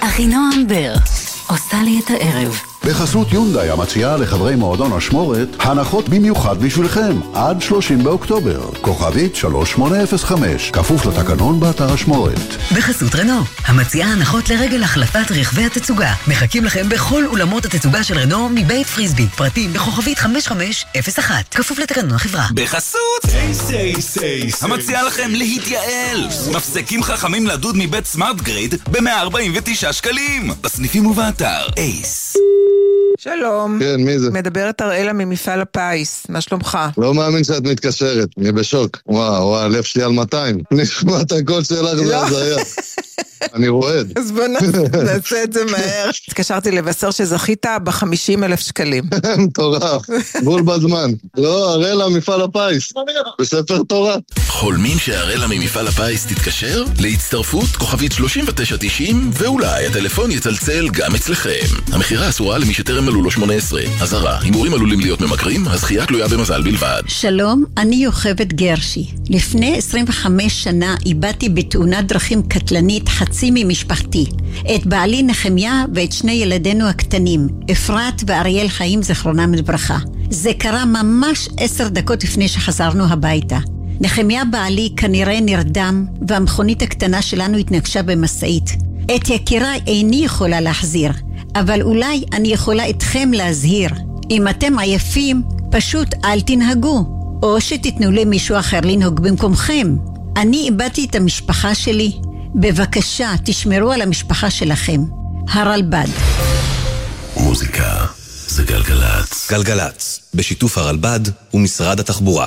אחינועם בר עושה לי את הערב. בחסות יונדאי המציעה לחברי מועדון השמורת הנחות במיוחד בשבילכם עד 30 באוקטובר. כוכבית 3805, כפוף לתקנון באתר השמורת. בחסות רנו המציעה הנחות לרגל החלפת רכבי התצוגה. מחכים לכם בכל אולמות התצוגה של רנו מבית פריסבי. פרטים בכוכבית 5501, כפוף לתקנון החברה. בחסות סייס המציעה לכם להתייעל. מפסקים חכמים לדוד מבית סמארט גריד ב-149 שקלים בסניפים ובאתר אייס. שלום. כן, מי זה? מדברת אראלה ממפעל הפיס, מה שלומך? לא מאמין שאת מתקשרת, אני בשוק. וואו, הלב שלי על 200. נשמע את הקול שלך, זה הזיה. אני רועד. אז בוא נעשה את זה מהר. התקשרתי לבשר שזכית ב50,000 שקלים. מטורף, בול בזמן. לא, אראלה מפעל הפיס. בספר תורה. חולמים שאראלה ממפעל הפיס תתקשר? להצטרפות כוכבית 3990 ואולי הטלפון יצלצל גם אצלכם. המחירה אסורה למי שטרם מלאו לו 18. אזהרה, הימורים עלולים להיות ממכרים, הזכייה תלויה במזל בלבד. שלום, אני יוכבד גרשי. לפני 25 שנה איבדתי בתאונת דרכים קטלנית חצי ממשפחתי. את בעלי נחמיה ואת שני ילדינו הקטנים, אפרת ואריאל חיים זכרונם לברכה. זה קרה ממש 10 דקות לפני שחזרנו הביתה. נחמיה בעלי כנראה נרדם והמכונית הקטנה שלנו התנגשה במשאית. את יקירה איני יכולה להחזיר, אבל אולי אני יכולה אתכם להזהיר. אם אתם עייפים, פשוט אל תנהגו, או שתתנו למישהו אחר לנהוג במקומכם. אני איבדתי את המשפחה שלי. בבקשה, תשמרו על המשפחה שלכם. הרלב"ד. מוזיקה זה גלגלץ. גלגלץ, בשיתוף הרלב"ד ומשרד התחבורה.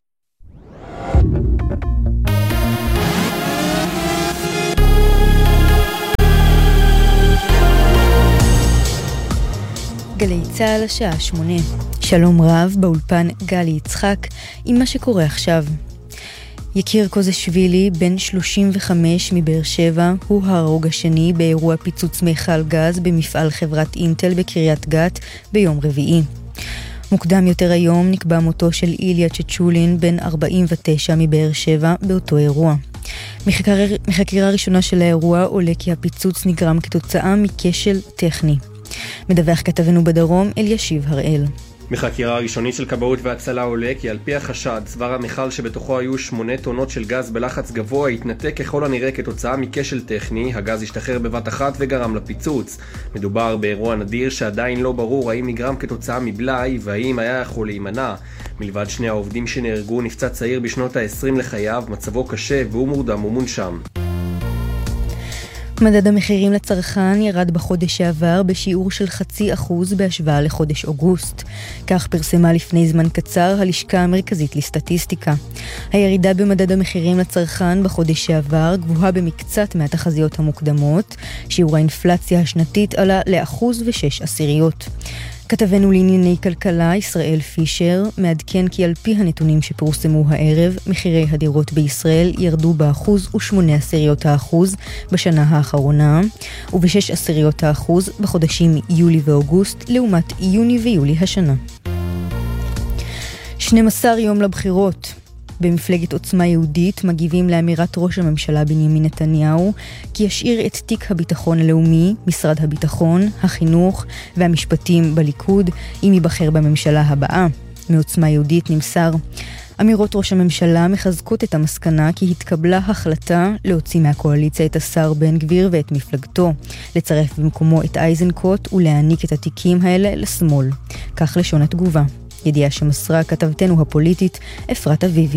גלי צהל השעה 8. שלום רב, באולפן גלי יצחק עם מה שקורה עכשיו. יקיר קוזשווילי, בן 35 מבאר שבע, הוא ההרוג השני באירוע פיצוץ מיכל גז במפעל חברת אינטל בקריית גת ביום רביעי. מוקדם יותר היום נקבע מותו של איליה צ'צ'ולין, בן 49 מבאר שבע, באותו אירוע. מחקירה ראשונה של האירוע עולה כי הפיצוץ נגרם כתוצאה מכשל טכני. מדווח כתבנו בדרום אלישיב הראל. מחקירה הראשונית של כבאות והצלה עולה כי על פי החשד, צוואר המכל שבתוכו היו 8 טונות של גז בלחץ גבוה התנתק ככל הנראה כתוצאה מכשל טכני. הגז השתחרר בבת אחת וגרם לפיצוץ. מדובר באירוע נדיר שעדיין לא ברור האם נגרם כתוצאה מבלאי והאם היה יכול להימנע. מלבד שני העובדים שנהרגו, נפצע צעיר בשנות ה-20 לחייו, מצבו קשה והוא מורדם ומונשם. מדד המחירים לצרכן ירד בחודש שעבר בשיעור של 0.5% בהשוואה לחודש אוגוסט. כך פרסמה לפני זמן קצר הלשכה המרכזית לסטטיסטיקה. הירידה במדד המחירים לצרכן בחודש שעבר גבוהה במקצת מהתחזיות המוקדמות. שיעור האינפלציה השנתית עלה ל1.6%. כתבנו לענייני כלכלה ישראל פישר מעדכן כי על פי הנתונים שפורסמו הערב, מחירי הדירות בישראל ירדו ב1.8% בשנה האחרונה, וב6% בחודשים יולי ואוגוסט, לעומת יוני ויולי השנה. 12 יום לבחירות. במפלגת עוצמה יהודית מגיבים לאמירת ראש הממשלה בנימין נתניהו כי ישאיר את תיק הביטחון הלאומי, משרד הביטחון, החינוך והמשפטים בליכוד אם ייבחר בממשלה הבאה. מעוצמה יהודית נמסר: אמירות ראש הממשלה מחזקות את המסקנה כי התקבלה החלטה להוציא מהקואליציה את השר בן גביר ואת מפלגתו, לצרף במקומו את אייזנקוט ולהעניק את התיקים האלה לשמאל. כך לשון התגובה. ידיעה שמסרה כתבתנו הפוליטית אפרת אביבי.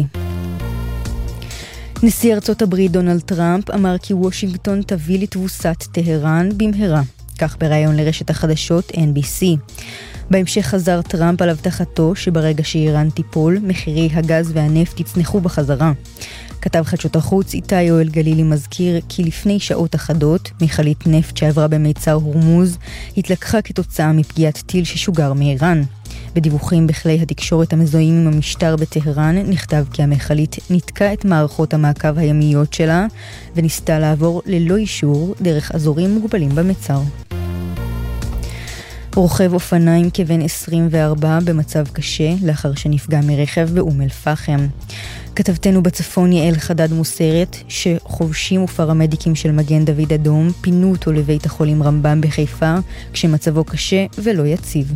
נשיא ארצות הברית דונלד טראמפ אמר כי וושינגטון תביא לתבוסת טהרן במהרה, כך בראיון לרשת החדשות NBC. בהמשך חזר טראמפ על הבטחתו שברגע שאיראן תיפול, מחירי הגז והנפט יצנחו בחזרה. כתב חדשות החוץ איתי יואל גלילי מזכיר כי לפני שעות אחדות, מכלית נפט שעברה במיצר הורמוז התלקחה כתוצאה מפגיעת טיל ששוגר מאיראן. בדיווחים בכלי התקשורת המזוהים עם המשטר בטהרן נכתב כי המכלית נתקע את מערכות המעקב הימיות שלה וניסתה לעבור ללא אישור דרך אזורים מוגבלים במצר. רוכב אופניים כבן 24 במצב קשה לאחר שנפגע מרכב באום אל פחם. כתבתנו בצפון יעל חדד מוסרת שחובשים ופרמדיקים של מגן דוד אדום פינו אותו לבית החולים רמב"ם בחיפה כשמצבו קשה ולא יציב.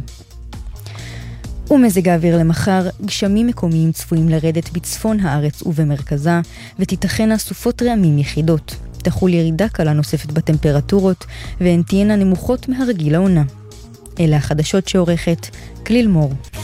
ומזג האוויר למחר, גשמים מקומיים צפויים לרדת בצפון הארץ ובמרכזה, ותיתכן סופות רעמים יחידות. תחול ירידה קלה נוספת בטמפרטורות, והן תהיינה נמוכות מהרגיל העונה. אלה החדשות שעורכת כליל מור.